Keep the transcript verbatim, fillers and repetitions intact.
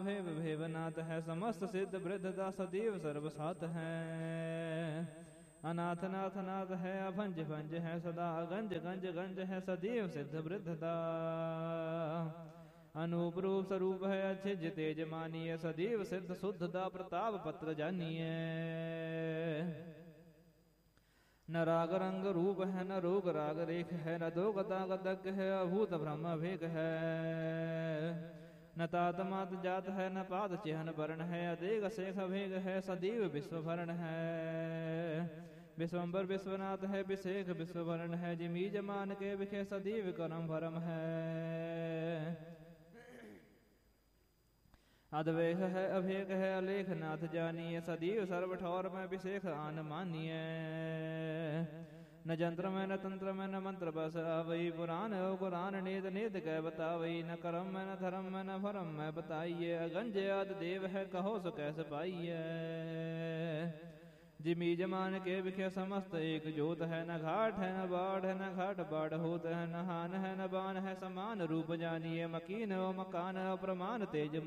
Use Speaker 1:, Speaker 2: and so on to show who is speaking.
Speaker 1: महाभेव भेवनाथ है, समस्त सिद्ध वृद्धदा सदैव सर्वसात है। अनाथ नाथ नाथ है, अभंज भंज है सदा, गंज गंज गंज है सदैव सिद्ध वृद्धदा। अनूप रूप स्वरूप है, अच्छे तेज मानिए, सदैव सिद्ध शुद्धदा प्रताप पत्र जानिए। न राग रंग रूप है, न रोग राग रेख है, न दो गता गदक है, अभूत ब्रह्म भेग है। न तात मात जात है, न पाद चिहन वर्ण है, अदेग शेख भेग है, सदैव विश्व भरण है। विश्वम्बर विश्वनाथ है, विशेख विश्वभरण है, जिमी जमान के विखे सदैव करम भरम है। अद्वेख है, अभेक है, अलेख नाथ जानिए, सदैव सर्व ठौर में विशेख आन मानिए। न जंत्र में न तंत्र में न मंत्र बस आवई, पुराण हो कुरान नेत नेत कह बतावई। न कर्म में न धर्म में न भरम में बताइए, अगंज आदि देव है, कहो सो कैसे पाइए। जिमी जमान के विखे समस्त एक जोत है, न घाट है न बाढ़ है, न घाट बाढ़ होत है, न हान है न बान है, समान रूप जानिए। मकीन व मकान अप्रमाण तेज